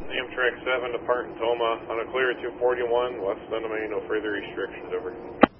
Amtrak 7 to Parton Toma on a clear 241, west on the main, no further restrictions, over.